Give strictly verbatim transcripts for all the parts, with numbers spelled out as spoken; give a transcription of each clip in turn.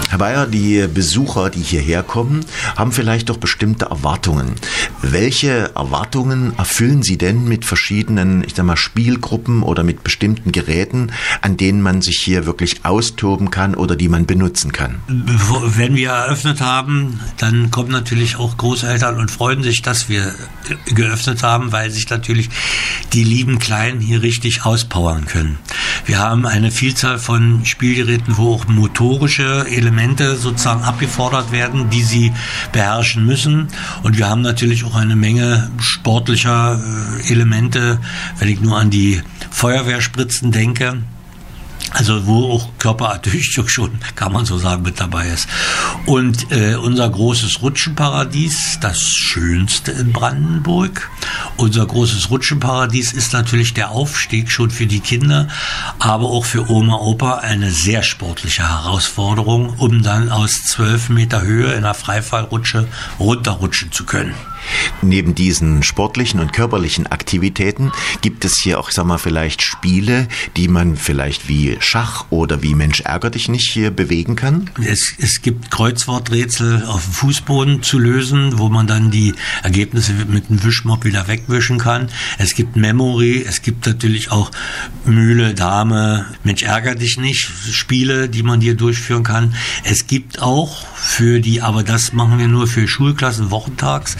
Herr Beyer, die Besucher, die hierher kommen, haben vielleicht doch bestimmte Erwartungen. Welche Erwartungen erfüllen Sie denn mit verschiedenen, ich sag mal, Spielgruppen oder mit bestimmten Geräten, an denen man sich hier wirklich austoben kann oder die man benutzen kann? Wenn wir eröffnet haben, dann kommen natürlich auch Großeltern und freuen sich, dass wir geöffnet haben, weil sich natürlich die lieben Kleinen hier richtig auspowern können. Wir haben eine Vielzahl von Spielgeräten, wo auch motorische Elemente sozusagen abgefordert werden, die sie beherrschen müssen. Und wir haben natürlich auch eine Menge sportlicher Elemente, wenn ich nur an die Feuerwehrspritzen denke. Also wo auch Körperertüchtigung schon, kann man so sagen, mit dabei ist. Und äh, unser großes Rutschenparadies, das schönste in Brandenburg. Unser großes Rutschenparadies ist natürlich der Aufstieg schon für die Kinder, aber auch für Oma, Opa eine sehr sportliche Herausforderung, um dann aus zwölf Meter Höhe in einer Freifallrutsche runterrutschen zu können. Neben diesen sportlichen und körperlichen Aktivitäten gibt es hier auch, sag mal, vielleicht Spiele, die man vielleicht wie Schach oder wie Mensch ärger dich nicht hier bewegen kann? Es, es gibt Kreuzworträtsel auf dem Fußboden zu lösen, wo man dann die Ergebnisse mit einem Wischmopp wieder wegwischen kann. Es gibt Memory, es gibt natürlich auch Mühle, Dame, Mensch ärger dich nicht, Spiele, die man hier durchführen kann. Es gibt auch für die, aber das machen wir nur für Schulklassen wochentags,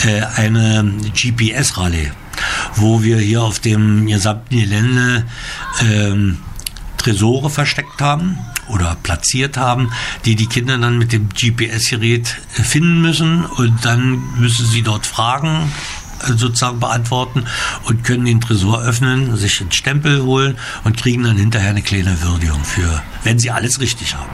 eine G P S-Rallye, wo wir hier auf dem gesamten Gelände ähm, Tresore versteckt haben oder platziert haben, die die Kinder dann mit dem G P S-Gerät finden müssen, und dann müssen sie dort Fragen sozusagen beantworten und können den Tresor öffnen, sich einen Stempel holen und kriegen dann hinterher eine kleine Würdigung für, wenn sie alles richtig haben.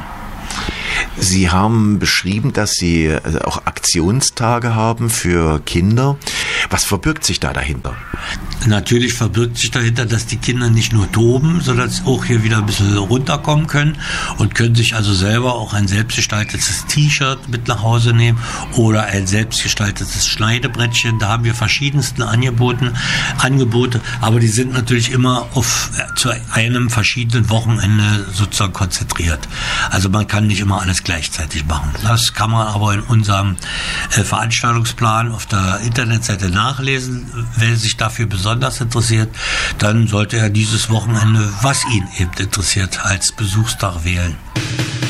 Sie haben beschrieben, dass Sie auch Aktionstage haben für Kinder. Was verbirgt sich da dahinter? Natürlich verbirgt sich dahinter, dass die Kinder nicht nur toben, sondern auch hier wieder ein bisschen runterkommen können und können sich also selber auch ein selbstgestaltetes T-Shirt mit nach Hause nehmen oder ein selbstgestaltetes Schneidebrettchen. Da haben wir verschiedenste Angebote, Angebote, aber die sind natürlich immer auf zu einem verschiedenen Wochenende sozusagen konzentriert. Also man kann nicht immer alles gleichzeitig machen. Das kann man aber in unserem äh, Veranstaltungsplan auf der Internetseite nachlesen. Wer sich dafür besonders interessiert, dann sollte er dieses Wochenende, was ihn eben interessiert, als Besuchstag wählen.